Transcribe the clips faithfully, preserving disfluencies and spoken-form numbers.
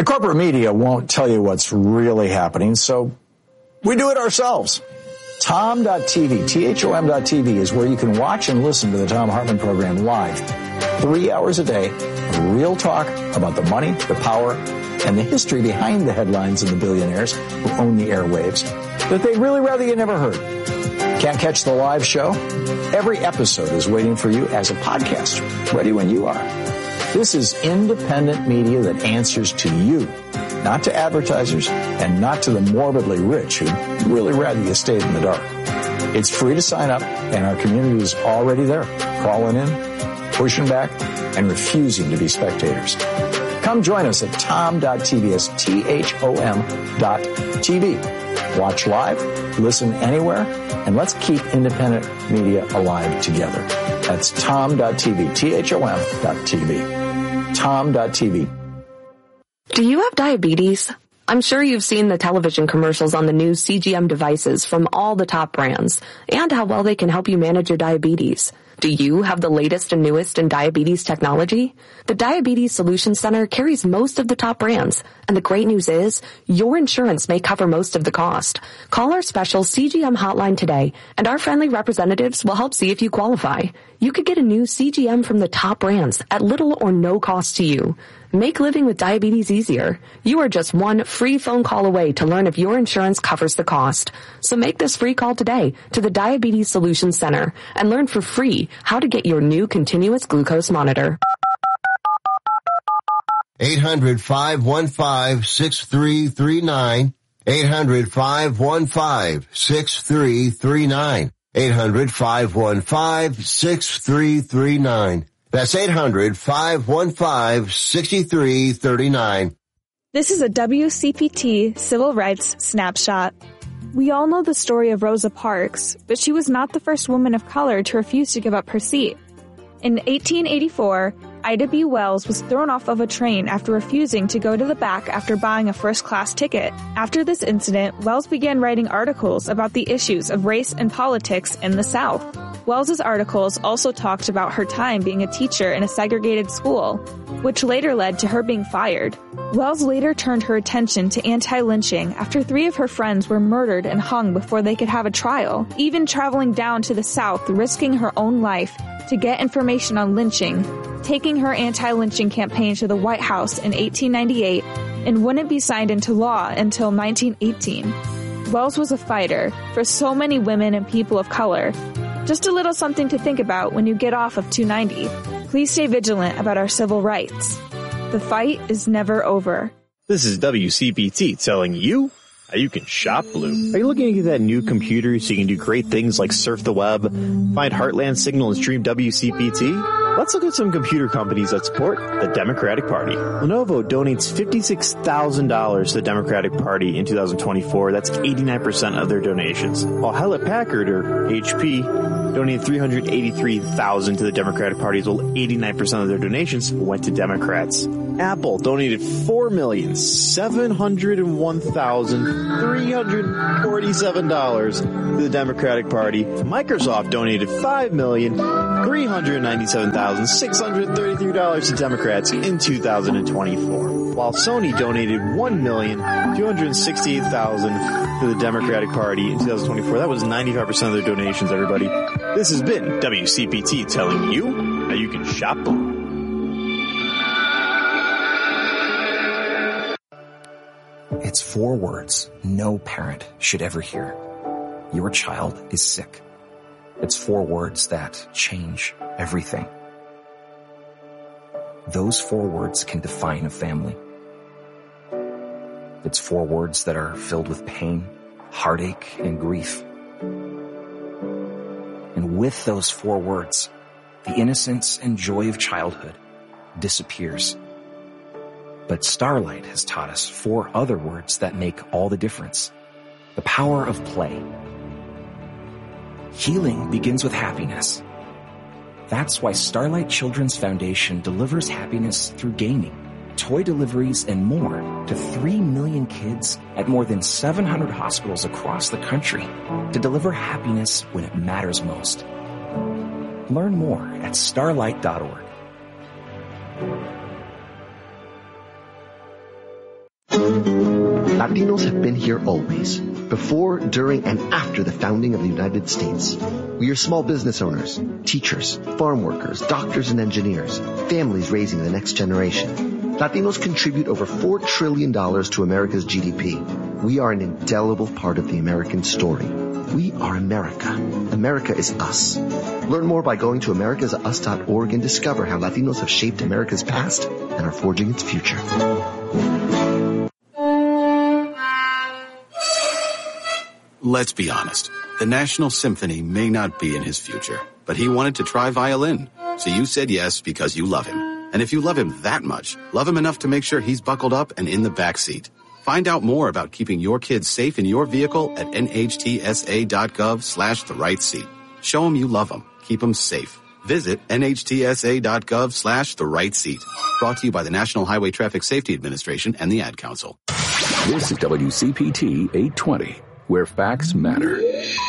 corporate media won't tell you what's really happening, so we do it ourselves. Tom dot T V, T H O M dot T V is where you can watch and listen to the Thom Hartmann program live, three hours a day, real talk about the money, the power, and the history behind the headlines and the billionaires who own the airwaves that they'd really rather you never heard. Can't catch the live show? Every episode is waiting for you as a podcast, ready when you are. This is independent media that answers to you, not to advertisers and not to the morbidly rich who'd really rather you stayed in the dark. It's free to sign up, and our community is already there, calling in, pushing back, and refusing to be spectators. Come join us at Tom dot T V, it's T H O M dot T V. Watch live, listen anywhere, and let's keep independent media alive together. That's Tom dot T V, T H O M dot T V. Tom dot T V. Do you have diabetes? I'm sure you've seen the television commercials on the new C G M devices from all the top brands and how well they can help you manage your diabetes. Do you have the latest and newest in diabetes technology? The Diabetes Solutions Center carries most of the top brands, and the great news is your insurance may cover most of the cost. Call our special C G M hotline today, and our friendly representatives will help see if you qualify. You could get a new C G M from the top brands at little or no cost to you. Make living with diabetes easier. You are just one free phone call away to learn if your insurance covers the cost. So make this free call today to the Diabetes Solutions Center and learn for free how to get your new continuous glucose monitor. eight hundred, five one five, six three three nine. eight hundred, five one five, six three three nine. eight hundred, five one five, six three three nine. That's eight hundred, five one five, six three three nine. This is a W C P T Civil Rights Snapshot. We all know the story of Rosa Parks, but she was not the first woman of color to refuse to give up her seat. In eighteen eighty-four, Ida B. Wells was thrown off of a train after refusing to go to the back after buying a first-class ticket. After this incident, Wells began writing articles about the issues of race and politics in the South. Wells's articles also talked about her time being a teacher in a segregated school, which later led to her being fired. Wells later turned her attention to anti-lynching after three of her friends were murdered and hung before they could have a trial, even traveling down to the South, risking her own life to get information on lynching, taking her anti-lynching campaign to the White House in eighteen ninety-eight, and wouldn't be signed into law until nineteen eighteen. Wells was a fighter for so many women and people of color. Just a little something to think about when you get off of two ninety. Please stay vigilant about our civil rights. The fight is never over. This is W C P T telling you how you can shop Blue. Are you looking to get that new computer so you can do great things like surf the web, find Heartland Signal and stream W C P T? Let's look at some computer companies that support the Democratic Party. Lenovo donates fifty-six thousand dollars to the Democratic Party in two thousand twenty-four. That's eighty-nine percent of their donations. While Hewlett-Packard, or H P, donated three hundred eighty-three thousand dollars to the Democratic Party, as well eighty-nine percent of their donations went to Democrats. Apple donated four million, seven hundred one thousand, three hundred forty-seven dollars to the Democratic Party. Microsoft donated five million, three hundred ninety-seven thousand, six hundred thirty-three dollars to Democrats in two thousand twenty-four, while Sony donated one million, two hundred sixty-eight thousand dollars to the Democratic Party in two thousand twenty-four. That was ninety-five percent of their donations, everybody. This has been W C P T telling you how you can shop Blue. It's four words no parent should ever hear. Your child is sick. It's four words that change everything. Those four words can define a family. It's four words that are filled with pain, heartache, and grief. And with those four words, the innocence and joy of childhood disappears. But Starlight has taught us four other words that make all the difference. The power of play. Healing begins with happiness. That's why Starlight Children's Foundation delivers happiness through gaming, toy deliveries, and more to three million kids at more than seven hundred hospitals across the country to deliver happiness when it matters most. Learn more at starlight dot org. Latinos have been here always, before, during, and after the founding of the United States. We are small business owners, teachers, farm workers, doctors and engineers, families raising the next generation. Latinos contribute over four trillion dollars to America's G D P. We are an indelible part of the American story. We are America. America is us. Learn more by going to americas us dot org and discover how Latinos have shaped America's past and are forging its future. Let's be honest. The National Symphony may not be in his future, but he wanted to try violin. So you said yes because you love him. And if you love him that much, love him enough to make sure he's buckled up and in the back seat. Find out more about keeping your kids safe in your vehicle at nhtsa.gov slash the right seat. Show them you love them. Keep them safe. Visit nhtsa.gov slash the right seat. Brought to you by the National Highway Traffic Safety Administration and the Ad Council. This is W C P T eight twenty, where facts matter.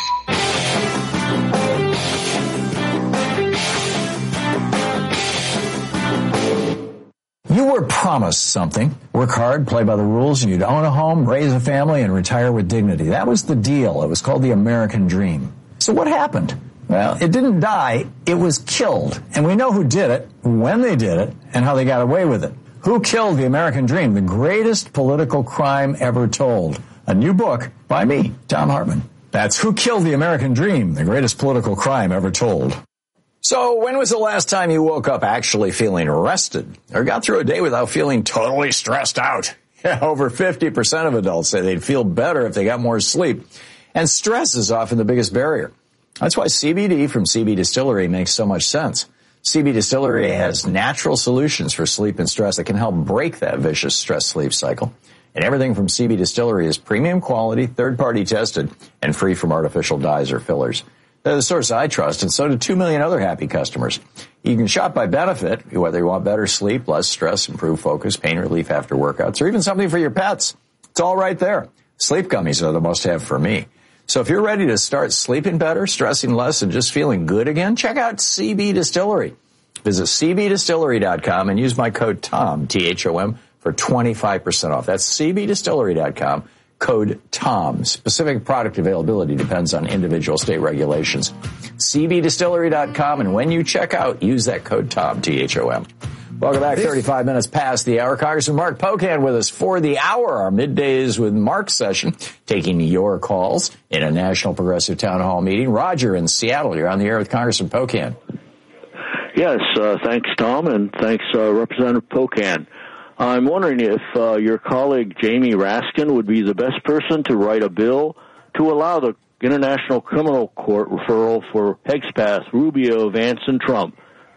You were promised something. Work hard, play by the rules, and you'd own a home, raise a family, and retire with dignity. That was the deal. It was called the American Dream. So what happened? Well, it didn't die. It was killed. And we know who did it, when they did it, and how they got away with it. Who killed the American Dream? The greatest political crime ever told. A new book by me, Thom Hartmann. That's Who Killed the American Dream, the greatest political crime ever told. So when was the last time you woke up actually feeling rested or got through a day without feeling totally stressed out? Yeah, over fifty percent of adults say they'd feel better if they got more sleep. And stress is often the biggest barrier. That's why C B D from C B Distillery makes so much sense. C B Distillery has natural solutions for sleep and stress that can help break that vicious stress-sleep cycle. And everything from C B Distillery is premium quality, third-party tested, and free from artificial dyes or fillers. They're the source I trust, and so do two million other happy customers. You can shop by benefit, whether you want better sleep, less stress, improved focus, pain relief after workouts, or even something for your pets. It's all right there. Sleep gummies are the must-have for me. So if you're ready to start sleeping better, stressing less, and just feeling good again, check out C B Distillery. Visit c b distillery dot com and use my code TOM, T H O M, for twenty-five percent off. That's c b distillery dot com. Code TOM. Specific product availability depends on individual state regulations. c b distillery dot com, and when you check out, use that code TOM, T H O M. Welcome back, thirty-five minutes past the hour. Congressman Mark Pocan with us for the hour, our middays with Mark session, taking your calls in a National Progressive Town Hall meeting. Roger in Seattle, you're on the air with Congressman Pocan. Yes, uh, thanks, Tom, and thanks, uh, Representative Pocan. I'm wondering if uh, your colleague Jamie Raskin would be the best person to write a bill to allow the International Criminal Court referral for Hexpath, Rubio, Vance, and Trump.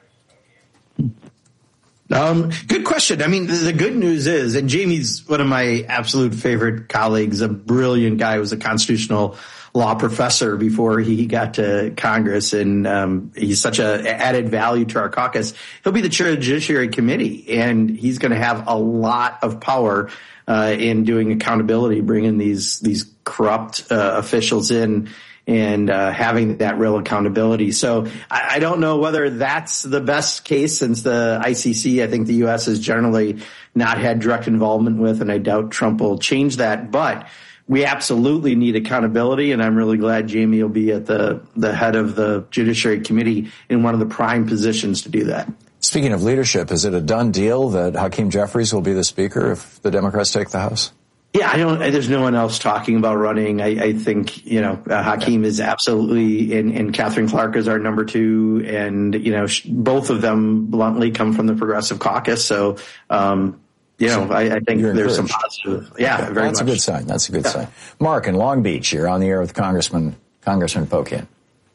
Um, good question. I mean, the, the good news is, and Jamie's one of my absolute favorite colleagues, a brilliant guy, was a constitutional law professor before he got to Congress, and um, he's such a added value to our caucus. He'll be the chair of the Judiciary Committee, and he's going to have a lot of power uh, in doing accountability, bringing these these corrupt uh, officials in and uh, having that real accountability. So I, I don't know whether that's the best case, since the I C C, I think the U S has generally not had direct involvement with, and I doubt Trump will change that. But we absolutely need accountability, and I'm really glad Jamie will be at the, the head of the Judiciary Committee in one of the prime positions to do that. Speaking of leadership, is it a done deal that Hakeem Jeffries will be the Speaker if the Democrats take the House? Yeah, I don't. There's no one else talking about running. I, I think you know uh, Hakeem is absolutely, and, and Catherine Clark is our number two, and you know sh- both of them bluntly come from the Progressive Caucus. So, um, you know, so I, I think there's some positive. Yeah, okay, very that's much. a good sign. That's a good yeah. sign. Mark in Long Beach, you're on the air with Congressman Congressman Pocan.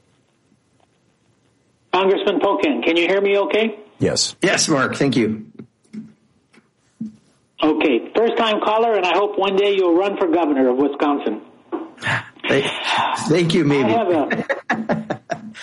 Congressman Pocan, can you hear me? Okay. Yes. Yes, Mark. Thank you. Okay, first-time caller, and I hope one day you'll run for governor of Wisconsin. Thank, thank you, maybe. I have a,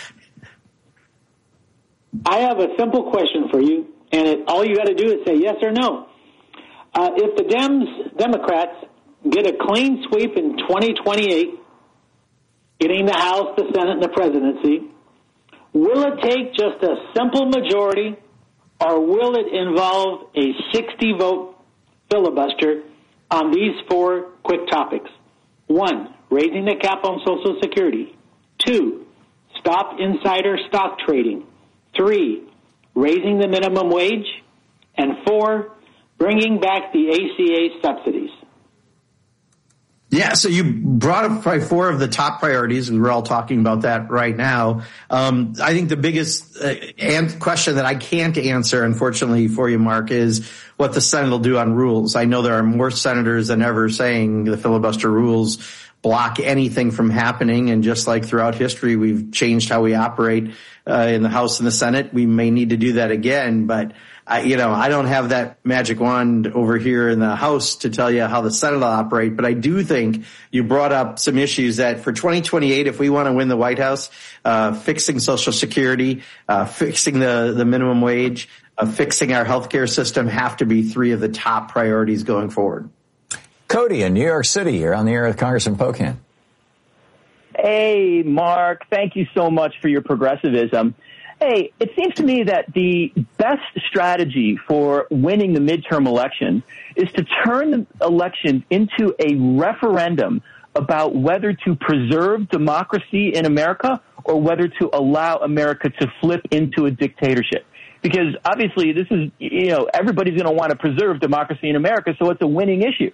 I have a simple question for you, and it, all you got to do is say yes or no. Uh, if the Dems, Democrats get a clean sweep in twenty twenty-eight, getting the House, the Senate, and the presidency, will it take just a simple majority, or will it involve a sixty-vote filibuster on these four quick topics. One, raising the cap on Social Security. Two, stop insider stock trading. Three, raising the minimum wage. And four, bringing back the A C A subsidies. Yeah, so you brought up probably four of the top priorities, and we're all talking about that right now. Um, I think the biggest uh, and question that I can't answer, unfortunately for you, Mark, is what the Senate will do on rules. I know there are more senators than ever saying the filibuster rules block anything from happening, and just like throughout history, we've changed how we operate uh, in the House and the Senate. We may need to do that again, but I, you know, I don't have that magic wand over here in the House to tell you how the Senate will operate, but I do think you brought up some issues that for twenty twenty-eight, if we want to win the White House, uh, fixing Social Security, uh, fixing the, the minimum wage, uh, fixing our healthcare system have to be three of the top priorities going forward. Cody in New York City, you're on the air with Congressman Pocan. Hey, Mark, thank you so much for your progressivism. Hey, it seems to me that the best strategy for winning the midterm election is to turn the election into a referendum about whether to preserve democracy in America or whether to allow America to flip into a dictatorship. Because obviously this is, you know, everybody's going to want to preserve democracy in America, so it's a winning issue.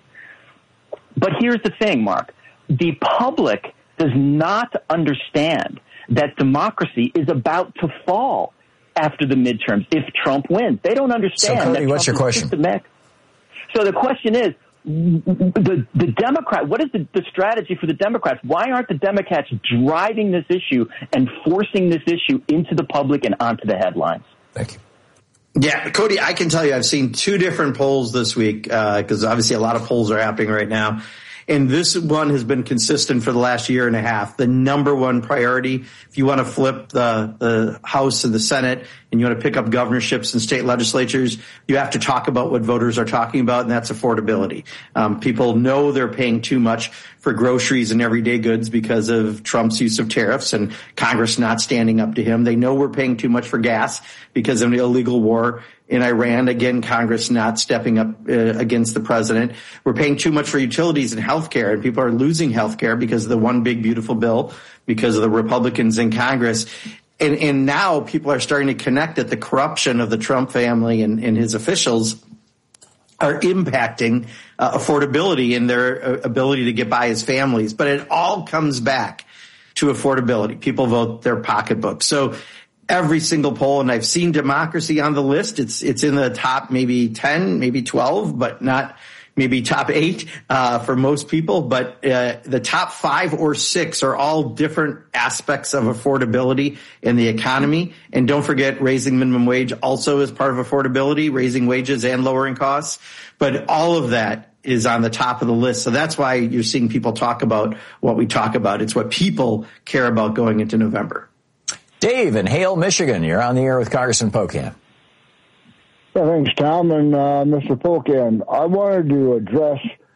But here's the thing, Mark. The public does not understand that democracy is about to fall after the midterms if Trump wins. They don't understand. So, Cody, that what's Trump your question? Systematic. So the question is, the, the Democrat, what is the, the strategy for the Democrats? Why aren't the Democrats driving this issue and forcing this issue into the public and onto the headlines? Thank you. Yeah, Cody, I can tell you I've seen two different polls this week because uh, obviously a lot of polls are happening right now. And this one has been consistent for the last year and a half. The number one priority, if you want to flip the, the House and the Senate and you want to pick up governorships and state legislatures, you have to talk about what voters are talking about, and that's affordability. Um, people know they're paying too much for groceries and everyday goods because of Trump's use of tariffs and Congress not standing up to him. They know we're paying too much for gas because of the illegal war in Iran. Again, Congress not stepping up uh, against the president. We're paying too much for utilities and health care, and people are losing health care because of the one big beautiful bill, because of the Republicans in Congress. And, and now people are starting to connect that the corruption of the Trump family and, and his officials are impacting uh, affordability and their uh, ability to get by as families. But it all comes back to affordability. People vote their pocketbook. So every single poll, and I've seen democracy on the list. It's it's in the top maybe ten, maybe twelve, but not maybe top eight uh, for most people. But uh, the top five or six are all different aspects of affordability in the economy. And don't forget, raising minimum wage also is part of affordability, raising wages and lowering costs. But all of that is on the top of the list. So that's why you're seeing people talk about what we talk about. It's what people care about going into November. Dave in Hale, Michigan, you're on the air with Congressman Pocan. Yeah, thanks, Tom and uh, Mister Pocan. I wanted to address,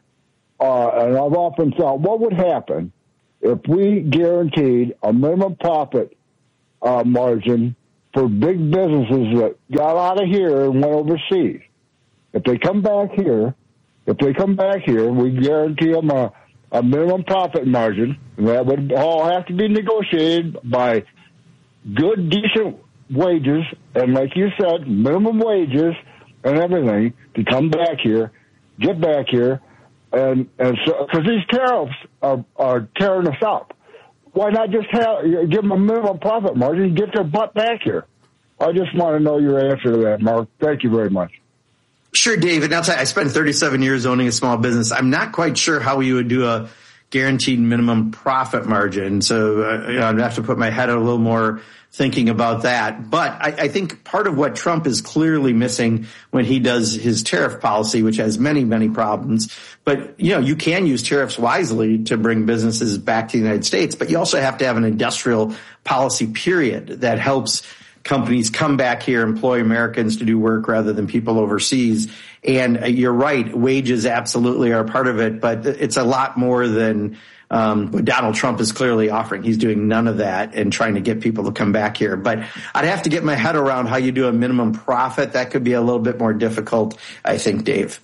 uh, and I've often thought, what would happen if we guaranteed a minimum profit uh, margin for big businesses that got out of here and went overseas? If they come back here, if they come back here, we guarantee them a, a minimum profit margin. That would all have to be negotiated by good, decent wages, and like you said, minimum wages and everything to come back here, get back here, and and so because these tariffs are are tearing us up. Why not just have give them a minimum profit margin and get their butt back here? I just want to know your answer to that, Mark. Thank you very much. Sure, David. I'll tell you, I spent thirty-seven years owning a small business. I'm not quite sure how we would do a guaranteed minimum profit margin. So uh, you know, I'd have to put my head a little more thinking about that. But I, I think part of what Trump is clearly missing when he does his tariff policy, which has many, many problems. But, you know, you can use tariffs wisely to bring businesses back to the United States, but you also have to have an industrial policy period that helps companies come back here, employ Americans to do work rather than people overseas. And you're right, wages absolutely are part of it, but it's a lot more than um, what Donald Trump is clearly offering. He's doing none of that and trying to get people to come back here. But I'd have to get my head around how you do a minimum profit. That could be a little bit more difficult, I think, Dave.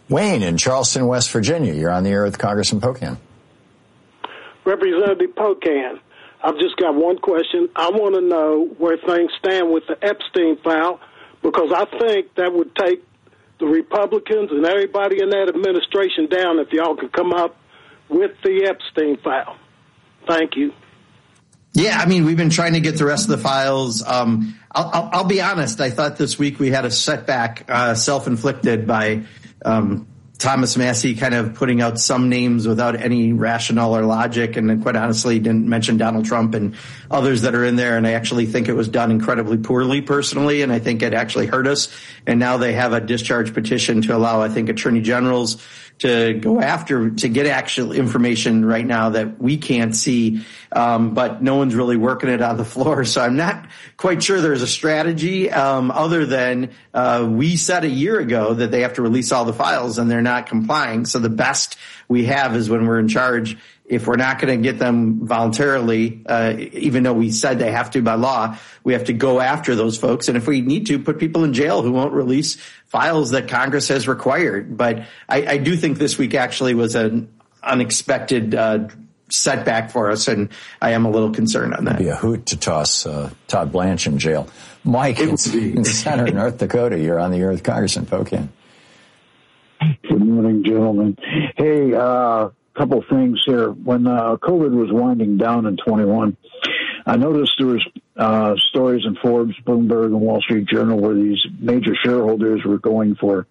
Wayne in Charleston, West Virginia. You're on the air with Congressman Pocan. Representative Pocan, I've just got one question. I want to know where things stand with the Epstein file, because I think that would take the Republicans and everybody in that administration down if y'all could come up with the Epstein file. Thank you. Yeah, I mean, we've been trying to get the rest of the files. Um, I'll, I'll, I'll be honest. I thought this week we had a setback, uh, self-inflicted by um, Thomas Massie kind of putting out some names without any rationale or logic, and then quite honestly didn't mention Donald Trump and others that are in there. And I actually think it was done incredibly poorly personally, and I think it actually hurt us. And now they have a discharge petition to allow, I think, attorney generals to go after, to get actual information right now that we can't see, um, but no one's really working it on the floor. So I'm not quite sure there's a strategy um, other than uh, we said a year ago that they have to release all the files and they're not complying. So the best we have is when we're in charge. If we're not going to get them voluntarily, uh, even though we said they have to by law, we have to go after those folks. And if we need to, put people in jail who won't release files that Congress has required. But I, I do think this week actually was an unexpected uh, setback for us, and I am a little concerned on that. It'd be a hoot to toss uh, Todd Blanche in jail. Mike in, in Center, North Dakota, you're on the air with Congressman Pocan. Good morning, gentlemen. Hey, uh, couple things here. When uh, COVID was winding down in twenty-one, I noticed there was uh, stories in Forbes, Bloomberg, and Wall Street Journal where these major shareholders were going for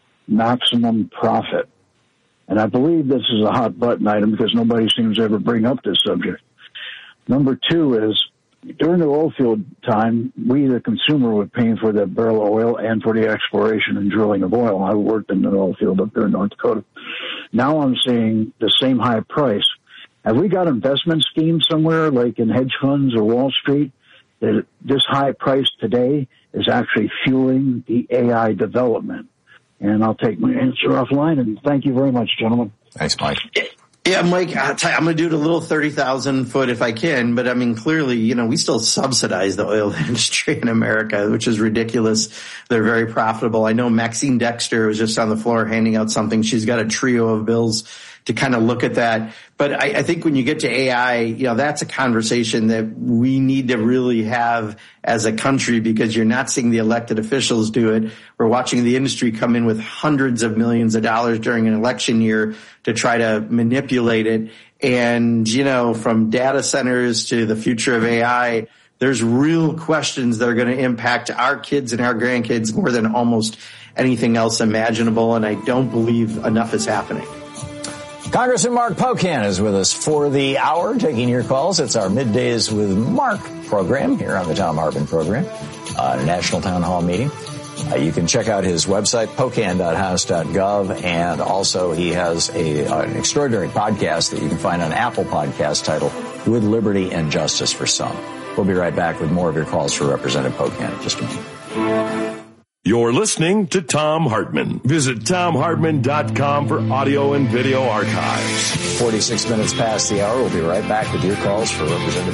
maximum profit. And I believe this is a hot button item because nobody seems to ever bring up this subject. Number two is, during the oil field time, we, the consumer, were paying for the barrel of oil and for the exploration and drilling of oil. I worked in the oil field up there in North Dakota. Now I'm seeing the same high price. Have we got investment schemes somewhere, like in hedge funds or Wall Street, that this high price today is actually fueling the A I development? And I'll take my answer offline, and thank you very much, gentlemen. Thanks, Mike. Yeah, Mike, I'll tell you, I'm going to do it a little thirty thousand foot if I can, but I mean, clearly, you know, we still subsidize the oil industry in America, which is ridiculous. They're very profitable. I know Maxine Dexter was just on the floor handing out something. She's got a trio of bills to kind of look at that. But I, I think when you get to A I, you know, that's a conversation that we need to really have as a country, because you're not seeing the elected officials do it. We're watching the industry come in with hundreds of millions of dollars during an election year to try to manipulate it. And, you know, from data centers to the future of A I, there's real questions that are going to impact our kids and our grandkids more than almost anything else imaginable. And I don't believe enough is happening. Congressman Mark Pocan is with us for the hour, taking your calls. It's our Middays with Mark program here on the Thom Hartmann program, uh, National Town Hall meeting. Uh, you can check out his website, pocan dot house dot gov, and also he has a, uh, an extraordinary podcast that you can find on Apple Podcasts titled With Liberty and Justice for Some. We'll be right back with more of your calls for Representative Pocan in just a moment. You're listening to Thom Hartmann. Visit thom hartmann dot com for audio and video archives. forty-six minutes past the hour. We'll be right back with your calls for Representative